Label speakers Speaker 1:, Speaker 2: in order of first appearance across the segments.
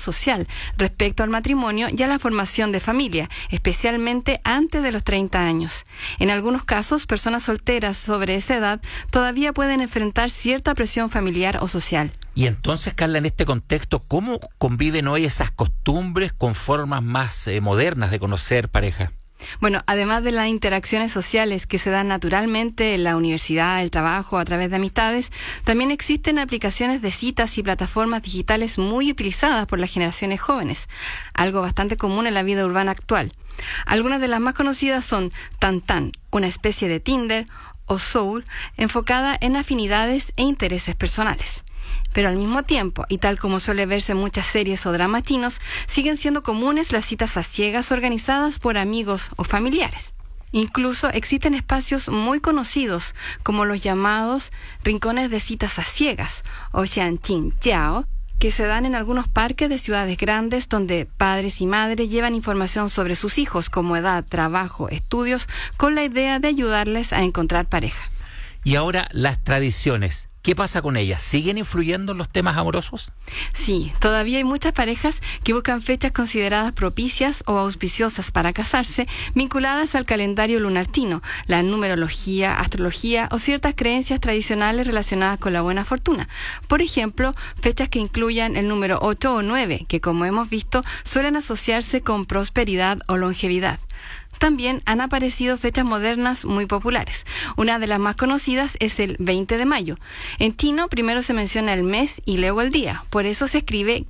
Speaker 1: social respecto al matrimonio y a la formación de familia, especialmente antes de los 30 años. En algunos casos, personas solteras sobre esa edad todavía pueden enfrentar cierta presión familiar o social.
Speaker 2: Y entonces, Carla, en este contexto, ¿cómo conviven hoy esas costumbres con formas más modernas de conocer pareja?
Speaker 1: Bueno, además de las interacciones sociales que se dan naturalmente en la universidad, el trabajo, a través de amistades, también existen aplicaciones de citas y plataformas digitales muy utilizadas por las generaciones jóvenes, algo bastante común en la vida urbana actual. Algunas de las más conocidas son Tantan, una especie de Tinder, o Soul, enfocada en afinidades e intereses personales. Pero al mismo tiempo, y tal como suele verse en muchas series o dramas chinos, siguen siendo comunes las citas a ciegas organizadas por amigos o familiares. Incluso existen espacios muy conocidos, como los llamados rincones de citas a ciegas, o xianqingjiao, que se dan en algunos parques de ciudades grandes donde padres y madres llevan información sobre sus hijos, como edad, trabajo, estudios, con la idea de ayudarles a encontrar pareja.
Speaker 2: Y ahora, las tradiciones. ¿Qué pasa con ellas? ¿Siguen influyendo en los temas amorosos?
Speaker 1: Sí, todavía hay muchas parejas que buscan fechas consideradas propicias o auspiciosas para casarse, vinculadas al calendario lunar chino, la numerología, astrología o ciertas creencias tradicionales relacionadas con la buena fortuna. Por ejemplo, fechas que incluyan el número 8 o 9, que como hemos visto suelen asociarse con prosperidad o longevidad. También han aparecido fechas modernas muy populares. Una de las más conocidas es el 20 de mayo. En chino primero se menciona el mes y luego el día. Por eso se escribe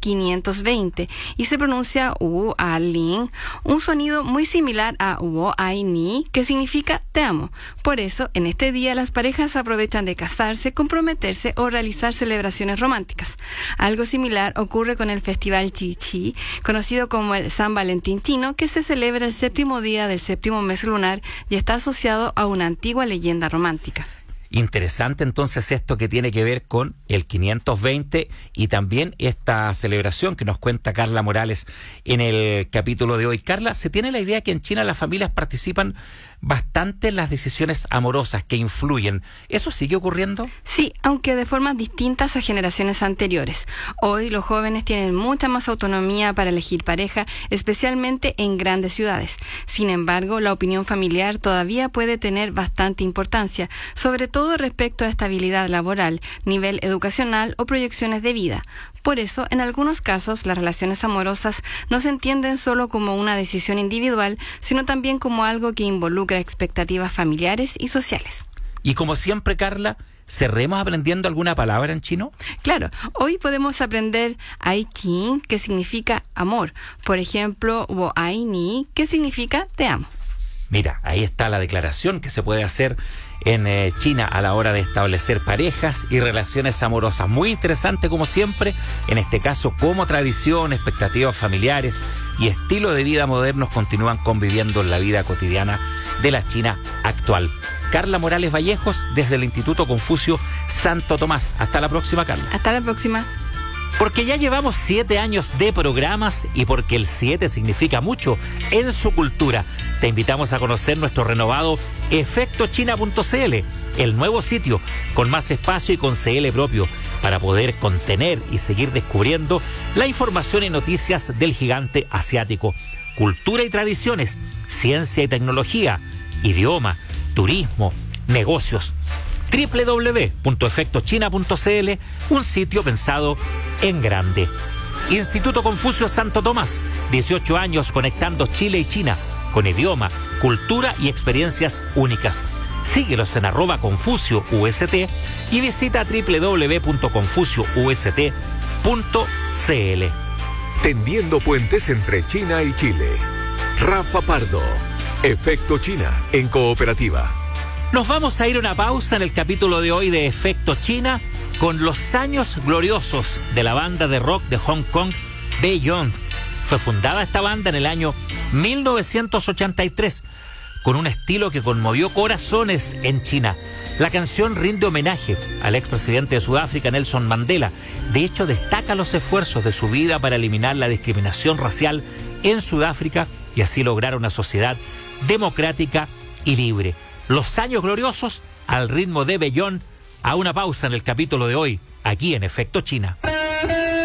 Speaker 1: 520 y se pronuncia Wu A Ling, un sonido muy similar a Wo Ai Ni, que significa te amo. Por eso, en este día las parejas aprovechan de casarse, comprometerse o realizar celebraciones románticas. Algo similar ocurre con el festival Qi Qi, conocido como el San Valentín chino, que se celebra el séptimo día del séptimo mes lunar y está asociado a una antigua leyenda romántica.
Speaker 2: Interesante entonces esto que tiene que ver con el 520 y también esta celebración que nos cuenta Carla Morales en el capítulo de hoy. Carla, ¿se tiene la idea que en China las familias participan bastante en las decisiones amorosas que influyen? ¿Eso sigue ocurriendo?
Speaker 1: Sí, aunque de formas distintas a generaciones anteriores. Hoy los jóvenes tienen mucha más autonomía para elegir pareja, especialmente en grandes ciudades. Sin embargo, la opinión familiar todavía puede tener bastante importancia, sobre todo respecto a estabilidad laboral, nivel educacional o proyecciones de vida. Por eso, en algunos casos, las relaciones amorosas no se entienden solo como una decisión individual, sino también como algo que involucra expectativas familiares y sociales.
Speaker 2: Y como siempre, Carla, ¿cerremos aprendiendo alguna palabra en chino?
Speaker 1: Claro, hoy podemos aprender Ai Qing, que significa amor. Por ejemplo, Wo Ai Ni, que significa te amo.
Speaker 2: Mira, ahí está la declaración que se puede hacer en China a la hora de establecer parejas y relaciones amorosas. Muy interesante como siempre, en este caso cómo tradición, expectativas familiares y estilo de vida modernos continúan conviviendo en la vida cotidiana de la China actual. Carla Morales Vallejos desde el Instituto Confucio Santo Tomás. Hasta la próxima, Carla.
Speaker 1: Hasta la próxima.
Speaker 2: Porque ya llevamos 7 años de programas y porque el 7 significa mucho en su cultura, te invitamos a conocer nuestro renovado efectochina.cl, el nuevo sitio con más espacio y con CL propio para poder contener y seguir descubriendo la información y noticias del gigante asiático. Cultura y tradiciones, ciencia y tecnología, idioma, turismo, negocios. www.efectochina.cl, un sitio pensado en grande. Instituto Confucio Santo Tomás, 18 años conectando Chile y China, con idioma, cultura y experiencias únicas. Síguelos en @ConfucioUST y visita www.confucioust.cl.
Speaker 3: Tendiendo puentes entre China y Chile. Rafa Pardo, Efecto China en Cooperativa.
Speaker 2: Nos vamos a ir a una pausa en el capítulo de hoy de Efecto China con los años gloriosos de la banda de rock de Hong Kong, Beyond. Fue fundada esta banda en el año 1983 con un estilo que conmovió corazones en China. La canción rinde homenaje al expresidente de Sudáfrica, Nelson Mandela. De hecho, destaca los esfuerzos de su vida para eliminar la discriminación racial en Sudáfrica y así lograr una sociedad democrática y libre. Los años gloriosos al ritmo de Beyond. A una pausa en el capítulo de hoy, aquí en Efecto China.